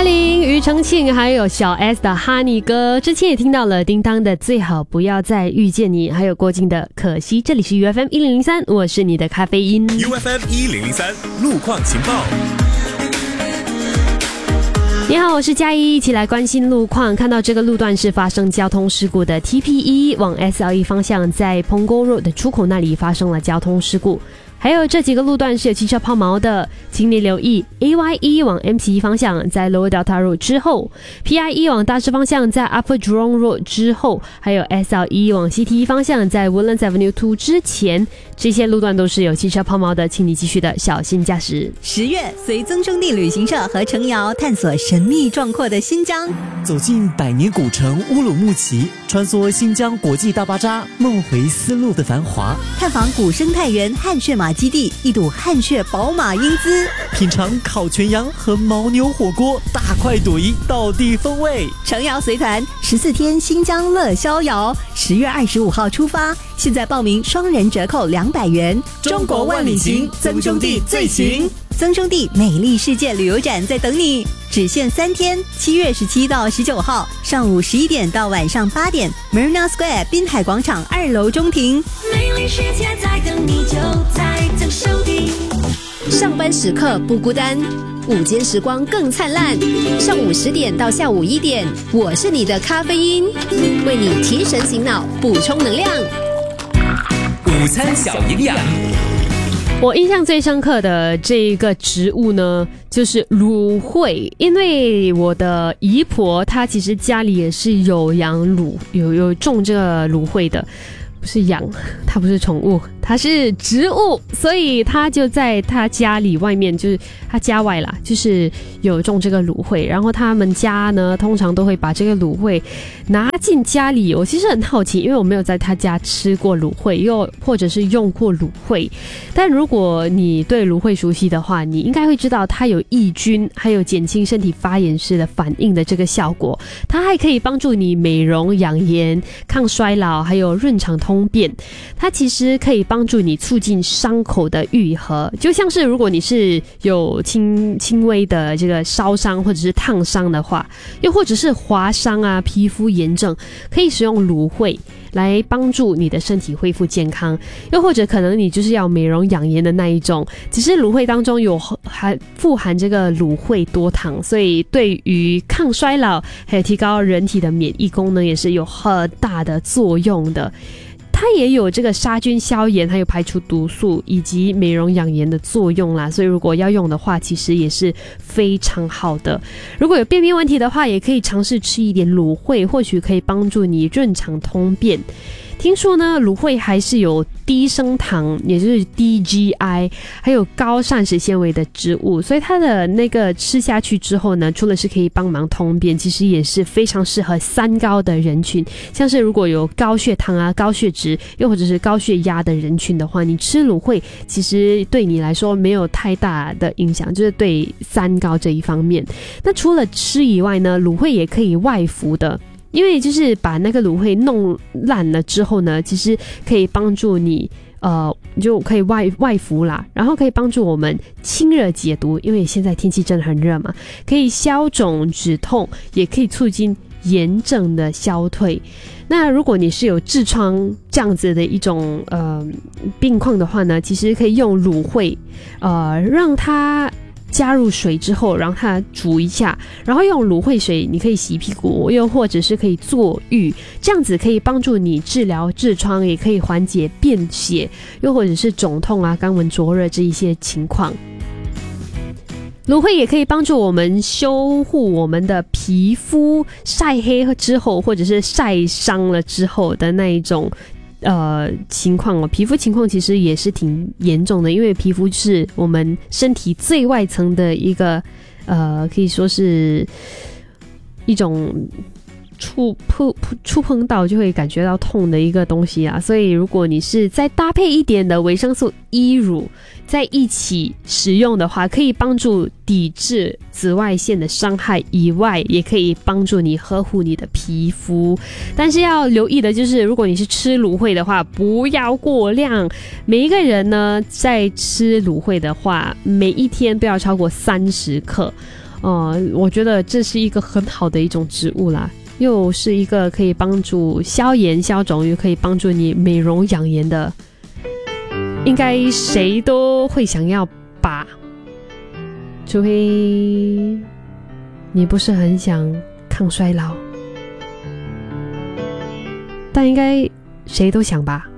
林、庾澄庆还有小 S 的哈尼歌，之前也听到了叮当的最好不要再遇见你，还有郭靖的可惜。这里是 UFM 1003，我是你的咖啡因。 UFM 1003路况情报。 你好，我是嘉怡，一起来关心路况。看到这个路段是发生交通事故的 TP1 往 SLE 方向，在 Punggol Road 的出口那里发生了交通事故。还有这几个路段是有汽车抛锚的，请你留意 AY1 往 MC 方向在 Lower Delta Road 之后， PI1 往大师方向在 Upper Jurong Road 之后，还有 SL1 往 CT 方向在 Woodlands Avenue 2之前，这些路段都是有汽车抛锚的，请你继续的小心驾驶。 10月，随曾兄弟旅行社和程瑶探索神秘壮阔的新疆， 走进百年古城乌鲁木齐，穿梭新疆国际大巴扎，梦回丝路的繁华， 探访古生态园汗血马基地，一睹汗血宝马英姿， 品尝烤全羊和牦牛火锅，大快朵颐，道地风味。 程瑶随团14天新疆乐逍遥，10月25号出发，现在报名双人折扣200元。 中国万里行，曾兄弟最行。 曾兄弟美丽世界旅游展在等你，只限3天，7月17到19号，上午11点到晚上8点 ，Marina Square 滨海广场2楼中庭。 美丽世界在等你，就在曾兄弟。 上班时刻不孤单，午间时光更灿烂。上午10点到下午1点，我是你的咖啡因，为你提神醒脑，补充能量。 午餐小营养。 我印象最深刻的这一个植物呢，就是芦荟。因为我的姨婆她其实家里也是有养有种这个芦荟的，不是养，它不是宠物，它是植物，所以它就在他家里外面，就是他家外啦，就是有种这个芦荟。然后他们家呢，通常都会把这个芦荟拿进家里。我其实很好奇，因为我没有在他家吃过芦荟，又或者是用过芦荟。但如果你对芦荟熟悉的话，你应该会知道它有抑菌，还有减轻身体发炎时的反应的这个效果。它还可以帮助你美容养颜、抗衰老，还有润肠通便。它其实可以帮助你促进伤口的愈合，就像是如果你是有轻微的这个烧伤或者是烫伤的话，又或者是划伤啊、皮肤炎症，可以使用芦荟来帮助你的身体恢复健康。又或者可能你就是要美容养颜的那一种，只是芦荟当中有富含这个芦荟多糖，所以对于抗衰老还有提高人体的免疫功能也是有很大的作用的。它也有这个杀菌消炎还有排除毒素以及美容养颜的作用啦，所以如果要用的话其实也是非常好的。如果有便秘问题的话，也可以尝试吃一点芦荟，或许可以帮助你润肠通便。听说呢，芦荟还是有低升糖，也就是 DGI， 还有高膳食纤维的植物，所以它的那个吃下去之后呢，除了是可以帮忙通便，其实也是非常适合三高的人群，像是如果有高血糖啊、高血脂，又或者是高血压的人群的话，你吃芦荟其实对你来说没有太大的影响，就是对三高这一方面。那除了吃以外呢，芦荟也可以外服的。因为就是把那个芦荟弄烂了之后呢，其实可以帮助你就可以外服啦，然后可以帮助我们清热解毒，因为现在天气真的很热嘛，可以消肿止痛，也可以促进炎症的消退。那如果你是有痔疮这样子的一种病况的话呢，其实可以用芦荟让它加入水之后，然后它煮一下，然后用芦荟水你可以洗屁股，又或者是可以坐浴，这样子可以帮助你治疗痔疮，也可以缓解便血，又或者是肿痛啊、肛门灼热这一些情况。芦荟也可以帮助我们修护我们的皮肤，晒黑之后或者是晒伤了之后的那一种情况哦，皮肤情况其实也是挺严重的，因为皮肤是我们身体最外层的一个可以说是一种触碰到就会感觉到痛的一个东西啊，所以如果你是再搭配一点的维生素 E 乳在一起使用的话，可以帮助抵制紫外线的伤害以外，也可以帮助你呵护你的皮肤。但是要留意的就是，如果你是吃芦荟的话，不要过量。每一个人呢，在吃芦荟的话，每一天不要超过30克。 我觉得这是一个很好的一种植物啦，又是一个可以帮助消炎消肿，又可以帮助你美容养颜的，应该谁都会想要吧，除非你不是很想抗衰老，但应该谁都想吧。